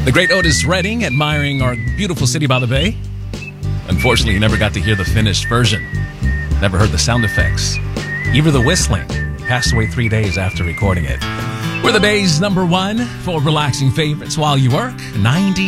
The great Otis Redding admiring our beautiful city by the bay. Unfortunately, he never got to hear the finished version. Never heard the sound effects. Even the whistling. Passed away 3 days after recording it. We're the Bay's #1 for relaxing favorites while you work. 90